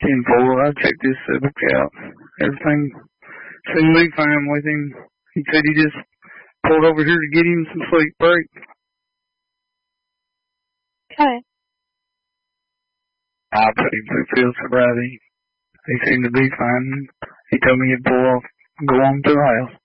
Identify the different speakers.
Speaker 1: 10-4. I checked his civic out. Everything seemed to be fine with him. He said he just pulled over here to get him some sleep break.
Speaker 2: Okay.
Speaker 1: I put him through field sobriety. He seemed to be fine. He told me he'd pull off, go on to the house.